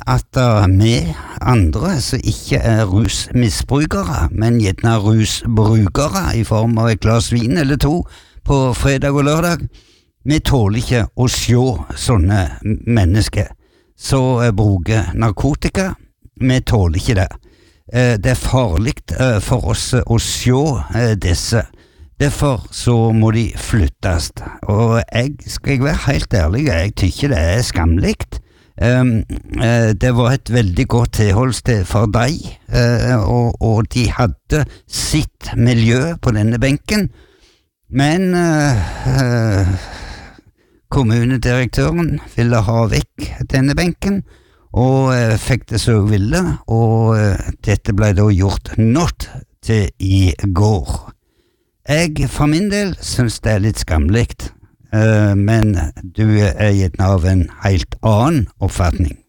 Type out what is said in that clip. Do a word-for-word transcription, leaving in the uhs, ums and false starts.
at uh, vi andre som ikke er rusmisbrukere, men gjerne rusbrukere i form av et glas vin eller to på fredag og lørdag, vi tåler ikke å se sånne mennesker som uh, bruker narkotika. Vi tåler ikke det. Uh, det er farlig uh, for oss å se uh, disse. Derfor så må de flyttes. Og jeg skal jeg være helt ærlig, jeg tykker det er skamligt. Um, uh, det var et veldig godt tilholdssted for deg, uh, og, og de hadde sitt miljø på denne benken, men uh, uh, kommunedirektøren ville ha vekk denne benken, og uh, fikk det så ville, og uh, dette ble da gjort nått til i går. Jeg for min del synes det er litt skamligt, uh, men du er gjerne av en helt annen oppfatning.